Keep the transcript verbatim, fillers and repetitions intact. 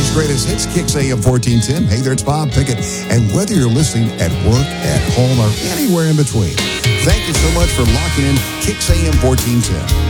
America's Greatest Hits, Kicks A M fourteen ten. Hey there, it's Bob Pickett. And whether you're listening at work, at home, or anywhere in between, thank you so much for locking in Kicks A M fourteen ten.